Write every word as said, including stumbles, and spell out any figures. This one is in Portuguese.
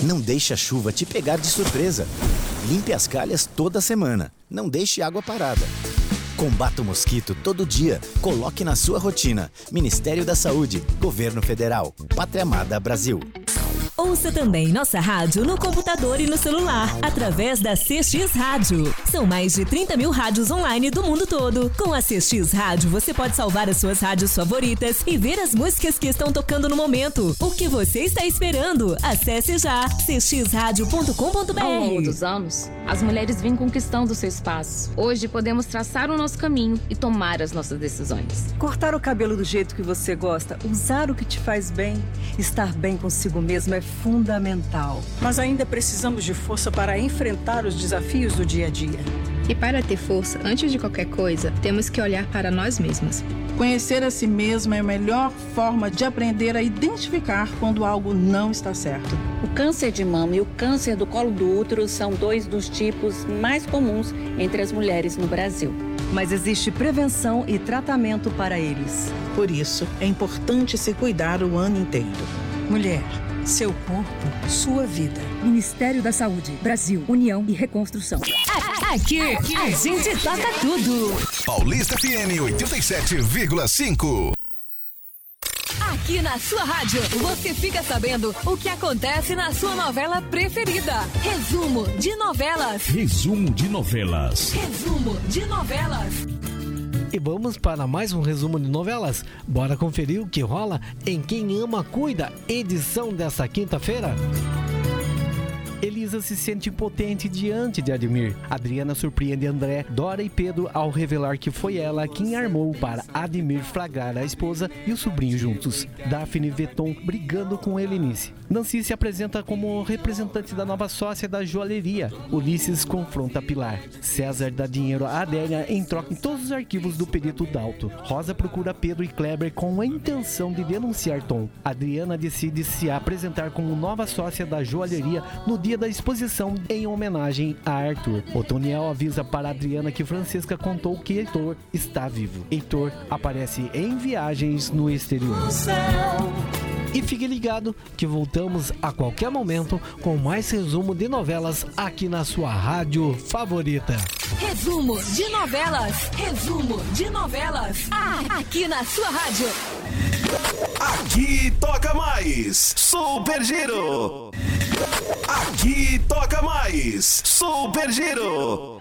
Não deixe a chuva te pegar de surpresa. Limpe as calhas toda semana. Não deixe água parada. Combata o mosquito todo dia. Coloque na sua rotina. Ministério da Saúde, Governo Federal, Pátria Amada Brasil. Ouça também nossa rádio no computador e no celular, através da C X Rádio. São mais de trinta mil rádios online do mundo todo. Com a C X Rádio, você pode salvar as suas rádios favoritas e ver as músicas que estão tocando no momento. O que você está esperando? Acesse já c x rádio ponto com ponto b r. Ao longo dos anos, as mulheres vêm conquistando seu espaço. Hoje podemos traçar o nosso caminho e tomar as nossas decisões. Cortar o cabelo do jeito que você gosta, usar o que te faz bem, estar bem consigo mesmo é fundamental. Mas ainda precisamos de força para enfrentar os desafios do dia a dia. E para ter força, antes de qualquer coisa, temos que olhar para nós mesmas. Conhecer a si mesma é a melhor forma de aprender a identificar quando algo não está certo. O câncer de mama e o câncer do colo do útero são dois dos tipos mais comuns entre as mulheres no Brasil. Mas existe prevenção e tratamento para eles. Por isso, é importante se cuidar o ano inteiro. Mulher, seu corpo, sua vida. Ministério da Saúde, Brasil, União e Reconstrução. Aqui, aqui a gente toca tudo. Paulista F M oitenta e sete vírgula cinco. Aqui na sua rádio, você fica sabendo o que acontece na sua novela preferida. Resumo de novelas. Resumo de novelas. Resumo de novelas. E vamos para mais um resumo de novelas. Bora conferir o que rola em Quem Ama Cuida, edição desta quinta-feira. Elisa se sente impotente diante de Ademir. Adriana surpreende André, Dora e Pedro ao revelar que foi ela quem armou para Ademir flagrar a esposa e o sobrinho juntos. Daphne vê Tom brigando com Helenice. Nancy se apresenta como representante da nova sócia da joalheria. Ulisses confronta Pilar. César dá dinheiro a Adélia em troca em todos os arquivos do perito Dalto. Rosa procura Pedro e Kleber com a intenção de denunciar Tom. Adriana decide se apresentar como nova sócia da joalheria no dia da exposição em homenagem a Arthur. Otoniel avisa para Adriana que Francesca contou que Heitor está vivo. Heitor aparece em viagens no exterior. E fique ligado que voltamos a qualquer momento com mais resumo de novelas aqui na sua rádio favorita. Resumo de novelas. Resumo de novelas. Ah, aqui na sua rádio. Aqui toca mais. Super Giro. Aqui toca mais. Super Giro.